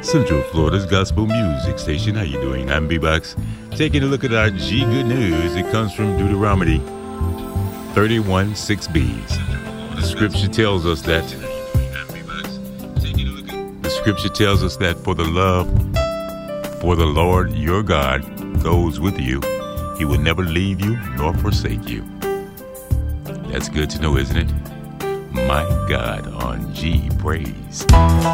Central Florida's gospel music station. How you doing? I'm B-Box. Taking a look at our G Good News. It comes from Deuteronomy 31:6b. The scripture tells us that for the Lord your God goes with you. He will never leave you nor forsake you. That's good to know, isn't it? My God on G Praise.